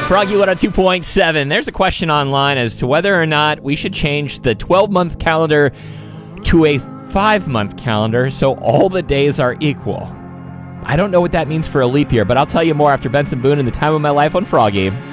Froggy 102.7. There's a question online as to whether or not we should change the 12-month calendar to a 5-month calendar so all the days are equal. I don't know what that means for a leap year, but I'll tell you more after Benson Boone and the Time of My Life on Froggy.